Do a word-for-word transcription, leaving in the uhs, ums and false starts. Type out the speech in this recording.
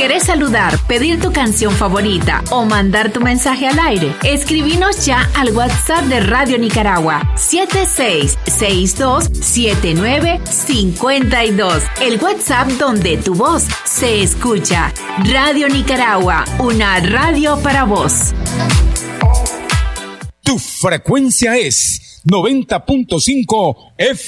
¿Querés saludar, pedir tu canción favorita o mandar tu mensaje al aire? Escribinos ya al WhatsApp de Radio Nicaragua siete seis seis dos siete nueve cinco dos. El WhatsApp donde tu voz se escucha. Radio Nicaragua, una radio para vos. Tu frecuencia es noventa punto cinco F